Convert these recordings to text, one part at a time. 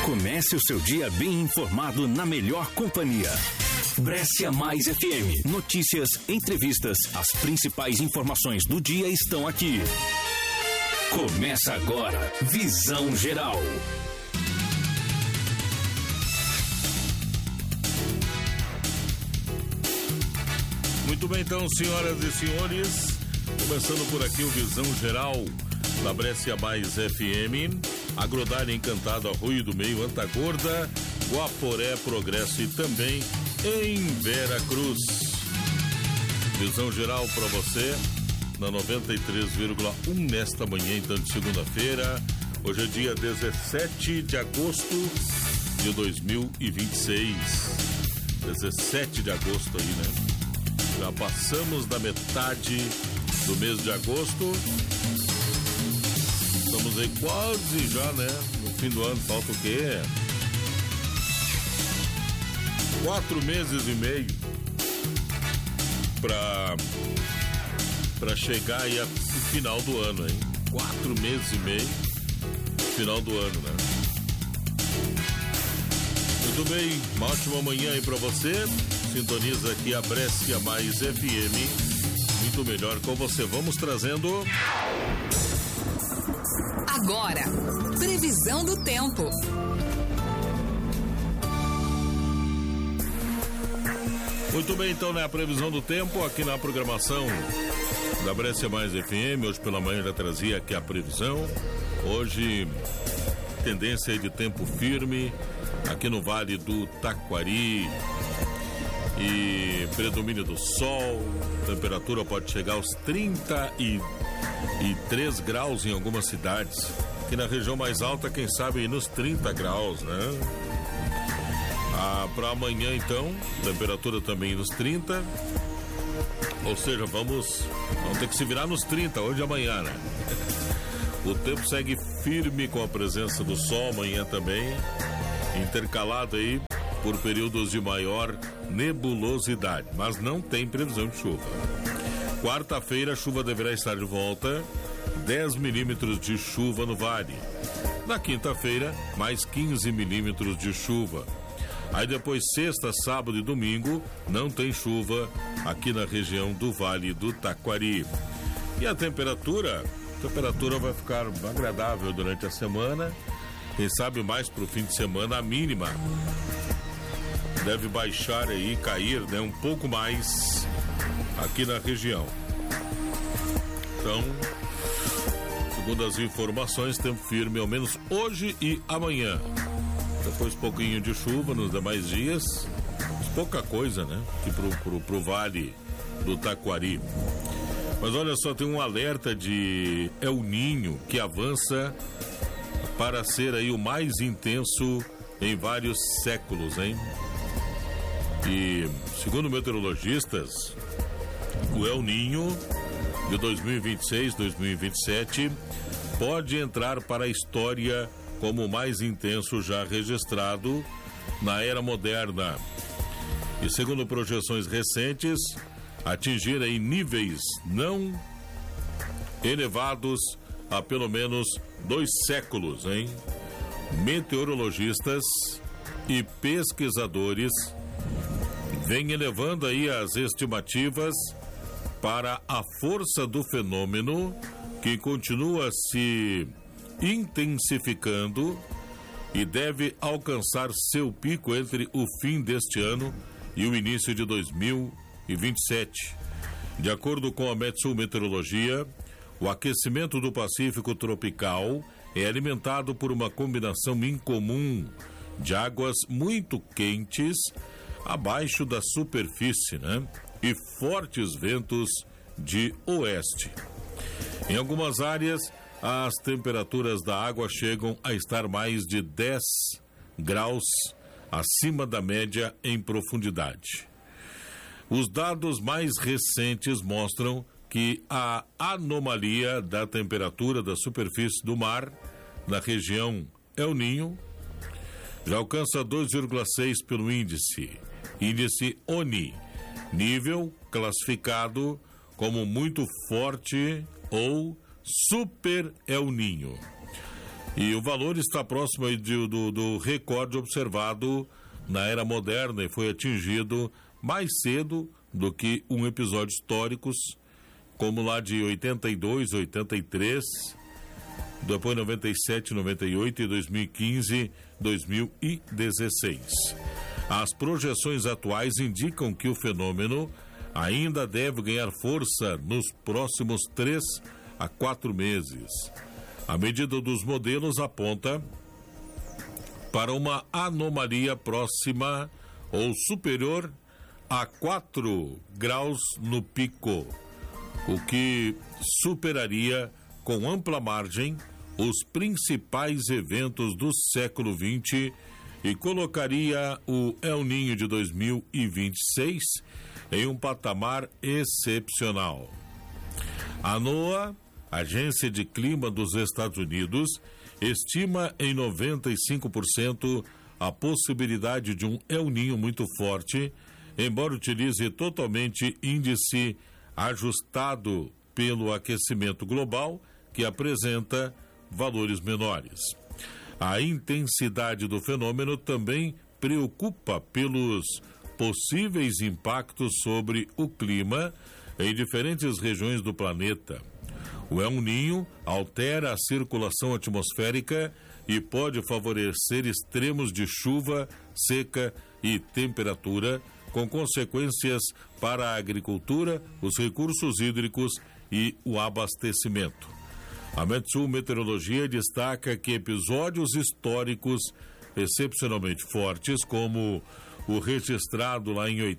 Comece o seu dia bem informado na melhor companhia. Brescia Mais FM. Notícias, entrevistas, as principais informações do dia estão aqui. Começa agora, Visão Geral. Muito bem, então, senhoras e senhores, começando por aqui o Visão Geral da Brescia Mais FM, Agrodária Encantado, Arroio do Meio, Antagorda, Guaporé, Progresso e também em Vera Cruz. Visão Geral para você na 93,1 nesta manhã, então, de segunda-feira. Hoje é dia 17 de agosto de 2026. 17 de agosto aí, né? Já passamos da metade do mês de agosto. Estamos aí quase já, né? No fim do ano, falta o quê? 4 meses e meio pra chegar aí ao final do ano, hein? 4 meses e meio, final do ano, né? Muito bem, uma ótima manhã aí pra você. Sintoniza aqui a Brescia Mais FM. Muito melhor com você. Vamos trazendo... Agora, previsão do tempo. Muito bem, então, né? A previsão do tempo aqui na programação da Brescia Mais FM. Hoje pela manhã já trazia aqui a previsão. Hoje, tendência de tempo firme aqui no Vale do Taquari. E predomínio do sol, temperatura pode chegar aos 33 graus em algumas cidades. Aqui na região mais alta, quem sabe nos 30 graus, né? Para amanhã, então, temperatura também nos 30. Ou seja, vamos ter que se virar nos 30 hoje e amanhã, né? O tempo segue firme com a presença do sol amanhã também, intercalado aí por períodos de maior nebulosidade, mas não tem previsão de chuva. Quarta-feira, a chuva deverá estar de volta, 10 milímetros de chuva no vale. Na quinta-feira, mais 15 milímetros de chuva. Aí depois, sexta, sábado e domingo, não tem chuva aqui na região do Vale do Taquari. E a temperatura vai ficar agradável durante a semana. Quem sabe mais para o fim de semana, a mínima deve baixar aí, cair, né, um pouco mais aqui na região. Então, segundo as informações, tempo firme ao menos hoje e amanhã. Depois pouquinho de chuva nos demais dias, pouca coisa, né, aqui pro Vale do Taquari. Mas olha só, tem um alerta de El Niño que avança para ser aí o mais intenso em vários séculos, hein? E, segundo meteorologistas, o El Niño de 2026-2027 pode entrar para a história como o mais intenso já registrado na era moderna. E, segundo projeções recentes, atingir aí níveis não elevados há pelo menos 2 séculos, hein? Meteorologistas e pesquisadores vem elevando aí as estimativas para a força do fenômeno, que continua se intensificando e deve alcançar seu pico entre o fim deste ano e o início de 2027. De acordo com a Metsul Meteorologia, o aquecimento do Pacífico tropical é alimentado por uma combinação incomum de águas muito quentes abaixo da superfície, né? E fortes ventos de oeste. Em algumas áreas, as temperaturas da água chegam a estar mais de 10 graus acima da média em profundidade. Os dados mais recentes mostram que a anomalia da temperatura da superfície do mar na região El Niño já alcança 2,6 pelo índice ONI, nível classificado como muito forte ou super El Niño. E o valor está próximo aí do recorde observado na era moderna e foi atingido mais cedo do que um episódio históricos, como lá de 82, 83, depois 97, 98 e 2015, 2016. As projeções atuais indicam que o fenômeno ainda deve ganhar força nos próximos 3 a 4 meses. A medida dos modelos aponta para uma anomalia próxima ou superior a 4 graus no pico, o que superaria com ampla margem os principais eventos do século XX e colocaria o El Niño de 2026 em um patamar excepcional. A NOAA, Agência de Clima dos Estados Unidos, estima em 95% a possibilidade de um El Niño muito forte, embora utilize totalmente índice ajustado pelo aquecimento global, que apresenta valores menores. A intensidade do fenômeno também preocupa pelos possíveis impactos sobre o clima em diferentes regiões do planeta. O El Niño altera a circulação atmosférica e pode favorecer extremos de chuva, seca e temperatura, com consequências para a agricultura, os recursos hídricos e o abastecimento. A Metsul Meteorologia destaca que episódios históricos excepcionalmente fortes, como o registrado lá em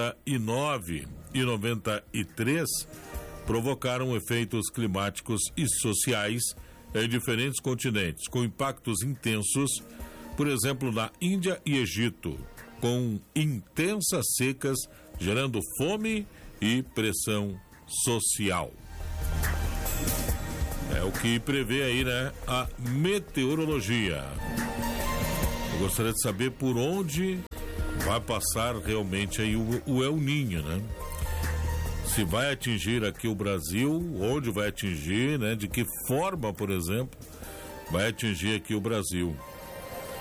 89 e 93, provocaram efeitos climáticos e sociais em diferentes continentes, com impactos intensos, por exemplo, na Índia e Egito, com intensas secas, gerando fome e pressão social. É o que prevê aí, né, a meteorologia. Eu gostaria de saber por onde vai passar realmente aí o El Niño, né? Se vai atingir aqui o Brasil, onde vai atingir, né? De que forma, por exemplo, vai atingir aqui o Brasil.